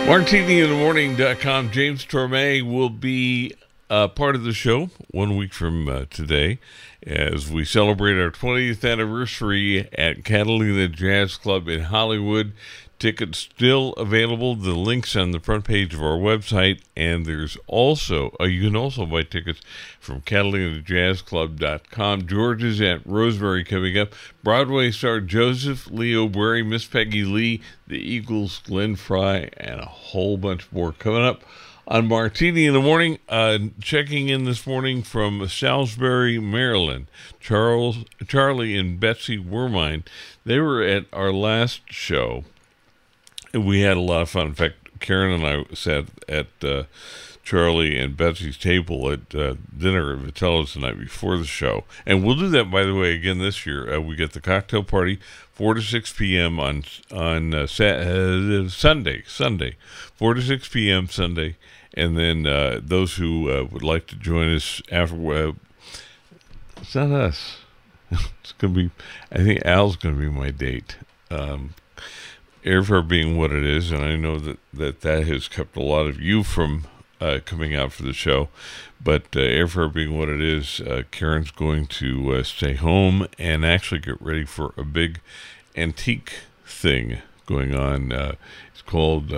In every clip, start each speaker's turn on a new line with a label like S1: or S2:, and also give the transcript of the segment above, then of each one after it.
S1: MartiniInTheMorning.com. James Torme will be part of the show 1 week from today as we celebrate our 20th anniversary at Catalina Jazz Club in Hollywood. Tickets still available. The link's on the front page of our website, and there's also you can also buy tickets from CatalinaJazzClub.com. George is at Rosemary coming up. Broadway star Joseph, Leo Berry, Miss Peggy Lee, the Eagles, Glenn Fry, and a whole bunch more coming up on Martini in the Morning. Checking in this morning from Salisbury, Maryland. Charlie and Betsy Wermine. They were at our last show. We had a lot of fun. In fact, Karen and I sat at Charlie and Betsy's table at dinner at Vitello's the night before the show. And we'll do that, by the way, again this year. We get the cocktail party 4 to 6 p.m. on Sunday, 4 to 6 p.m. Sunday. And then those who would like to join us after, it's not us. It's going to be, I think Al's going to be my date. Airfare being what it is, and I know that has kept a lot of you from coming out for the show, but airfare being what it is, Karen's going to stay home and actually get ready for a big antique thing going on. It's called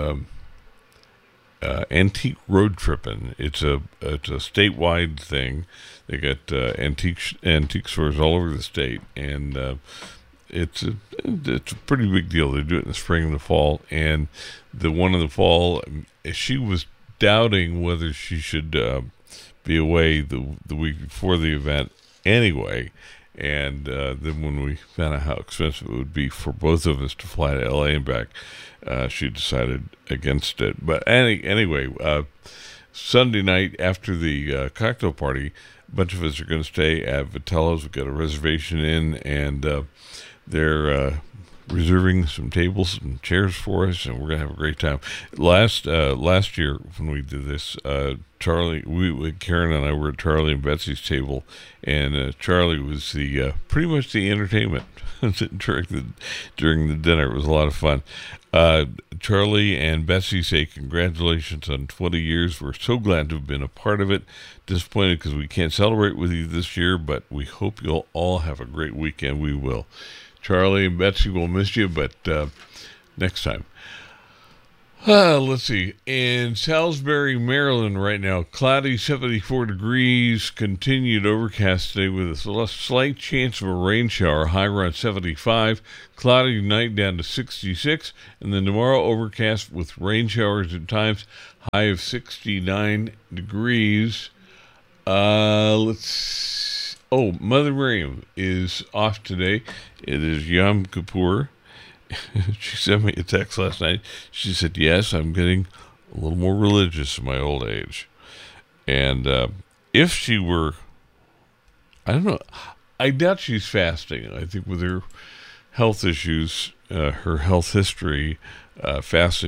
S1: Antique Road Trippin'. It's a statewide thing. They got antique stores all over the state, and it's a pretty big deal. They do it in the spring and the fall, and the one in the fall, she was doubting whether she should be away the week before the event anyway, and then when we found out how expensive it would be for both of us to fly to LA and back, she decided against it. But anyway, Sunday night after the cocktail party, a bunch of us are going to stay at Vitello's. We've got a reservation in, and they're reserving some tables and chairs for us, and we're gonna have a great time. Last year when we did this, Karen and I were at Charlie and Betsy's table, and Charlie was the pretty much the entertainment during the dinner. It was a lot of fun. Charlie and Betsy say congratulations on 20 years. We're so glad to have been a part of it. Disappointed because we can't celebrate with you this year, but we hope you'll all have a great weekend. We will. Charlie and Betsy will miss you, but next time. Let's see. In Salisbury, Maryland right now, cloudy, 74 degrees, continued overcast today with a slight chance of a rain shower, high around 75, cloudy night down to 66, and then tomorrow overcast with rain showers at times, high of 69 degrees. Mother Miriam is off today. It is Yom Kippur. She sent me a text last night. She said, yes, I'm getting a little more religious in my old age. And if she were, I don't know, I doubt she's fasting. I think with her health issues, her health history, fasting